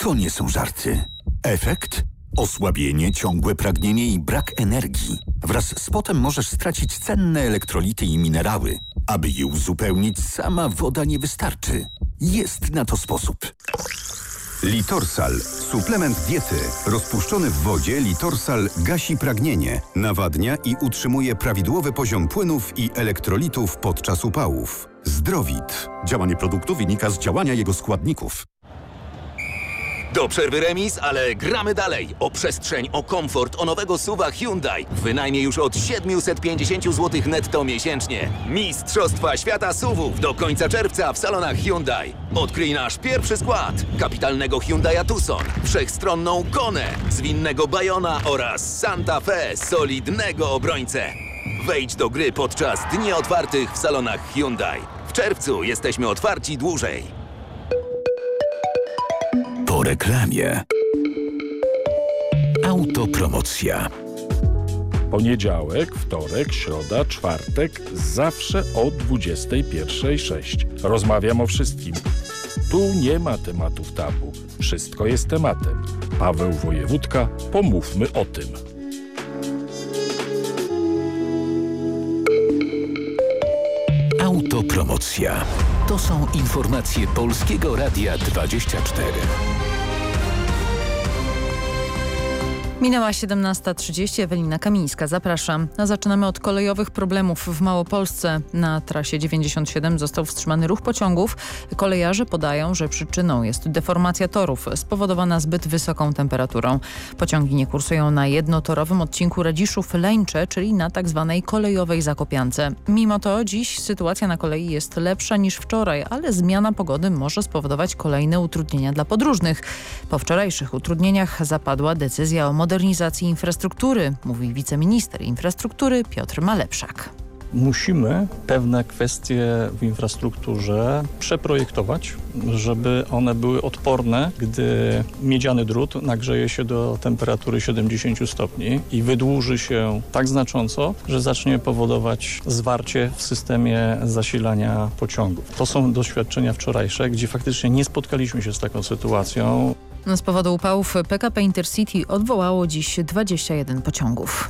To nie są żarty. Efekt? Osłabienie, ciągłe pragnienie i brak energii. Wraz z potem możesz stracić cenne elektrolity i minerały. Aby je uzupełnić, sama woda nie wystarczy. Jest na to sposób. Litorsal. Suplement diety. Rozpuszczony w wodzie Litorsal gasi pragnienie, nawadnia i utrzymuje prawidłowy poziom płynów i elektrolitów podczas upałów. Zdrowit. Działanie produktu wynika z działania jego składników. Do przerwy remis, ale gramy dalej. O przestrzeń, o komfort, o nowego SUV-a Hyundai. Wynajmie już od 750 zł netto miesięcznie. Mistrzostwa świata SUV-ów do końca czerwca w salonach Hyundai. Odkryj nasz pierwszy skład. Kapitalnego Hyundai'a Tucson, wszechstronną Konę, zwinnego Bayona oraz Santa Fe, solidnego obrońcę. Wejdź do gry podczas dni otwartych w salonach Hyundai. W czerwcu jesteśmy otwarci dłużej. Po reklamie. Autopromocja. Poniedziałek, wtorek, środa, czwartek, zawsze o 21:06. Rozmawiam o wszystkim. Tu nie ma tematów tabu. Wszystko jest tematem. Paweł Wojewódka, pomówmy o tym. Autopromocja. To są informacje Polskiego Radia 24. Minęła 17:30, Ewelina Kamińska, zapraszam. A zaczynamy od kolejowych problemów w Małopolsce. Na trasie 97 został wstrzymany ruch pociągów. Kolejarze podają, że przyczyną jest deformacja torów spowodowana zbyt wysoką temperaturą. Pociągi nie kursują na jednotorowym odcinku Radziszów-Leńcze, czyli na tzw. kolejowej Zakopiance. Mimo to dziś sytuacja na kolei jest lepsza niż wczoraj, ale zmiana pogody może spowodować kolejne utrudnienia dla podróżnych. Po wczorajszych utrudnieniach zapadła decyzja o modernizacji infrastruktury, mówi wiceminister infrastruktury Piotr Malepszak. Musimy pewne kwestie w infrastrukturze przeprojektować, żeby one były odporne, gdy miedziany drut nagrzeje się do temperatury 70 stopni i wydłuży się tak znacząco, że zacznie powodować zwarcie w systemie zasilania pociągów. To są doświadczenia wczorajsze, gdzie faktycznie nie spotkaliśmy się z taką sytuacją. Z powodu upałów PKP Intercity odwołało dziś 21 pociągów.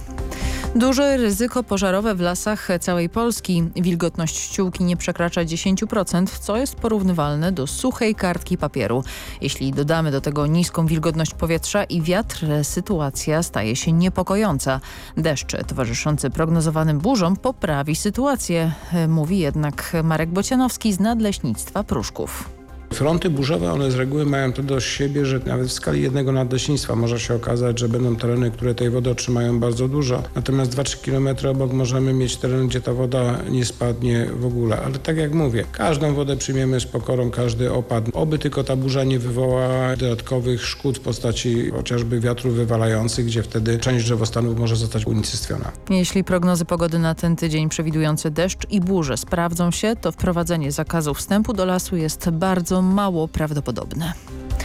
Duże ryzyko pożarowe w lasach całej Polski. Wilgotność ściółki nie przekracza 10%, co jest porównywalne do suchej kartki papieru. Jeśli dodamy do tego niską wilgotność powietrza i wiatr, sytuacja staje się niepokojąca. Deszcz towarzyszący prognozowanym burzom poprawi sytuację, mówi jednak Marek Bocianowski z Nadleśnictwa Pruszków. Fronty burzowe, one z reguły mają to do siebie, że nawet w skali jednego nadleśnictwa może się okazać, że będą tereny, które tej wody otrzymają bardzo dużo. Natomiast 2-3 km obok możemy mieć teren, gdzie ta woda nie spadnie w ogóle. Ale tak jak mówię, każdą wodę przyjmiemy z pokorą, każdy opad. Oby tylko ta burza nie wywołała dodatkowych szkód w postaci chociażby wiatrów wywalających, gdzie wtedy część drzewostanów może zostać unicestwiona. Jeśli prognozy pogody na ten tydzień przewidujące deszcz i burze sprawdzą się, to wprowadzenie zakazu wstępu do lasu jest bardzo mało prawdopodobne.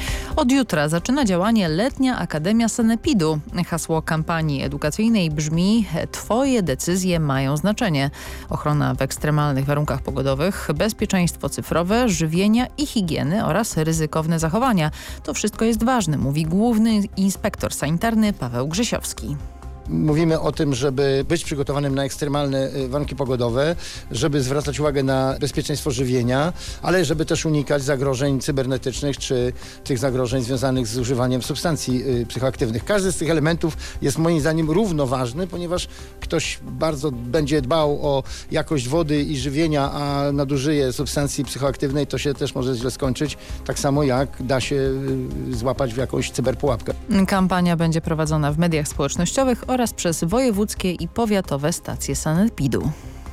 Od jutra zaczyna działanie Letnia Akademia Sanepidu. Hasło kampanii edukacyjnej brzmi: Twoje decyzje mają znaczenie. Ochrona w ekstremalnych warunkach pogodowych, bezpieczeństwo cyfrowe, żywienia i higieny oraz ryzykowne zachowania. To wszystko jest ważne, mówi główny inspektor sanitarny Paweł Grzesiowski. Mówimy o tym, żeby być przygotowanym na ekstremalne warunki pogodowe, żeby zwracać uwagę na bezpieczeństwo żywienia, ale żeby też unikać zagrożeń cybernetycznych czy tych zagrożeń związanych z używaniem substancji psychoaktywnych. Każdy z tych elementów jest moim zdaniem równoważny, ponieważ ktoś bardzo będzie dbał o jakość wody i żywienia, a nadużyje substancji psychoaktywnej, to się też może źle skończyć, tak samo jak da się złapać w jakąś cyberpułapkę. Kampania będzie prowadzona w mediach społecznościowych oraz przez wojewódzkie i powiatowe stacje sanepidu.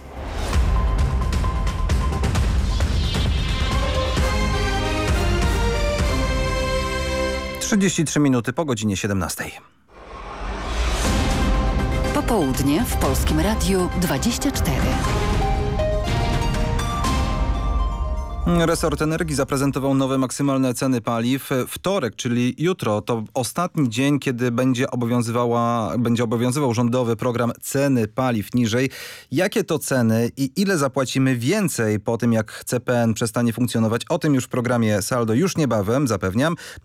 Trzydzieści minuty po godzinie 17. Popołudnie w Polskim Radiu 24. Resort Energii zaprezentował nowe maksymalne ceny paliw. Wtorek, czyli jutro, to ostatni dzień, kiedy będzie obowiązywał rządowy program ceny paliw niżej. Jakie to ceny i ile zapłacimy więcej po tym, jak CPN przestanie funkcjonować? O tym już w programie Saldo już niebawem, zapewniam.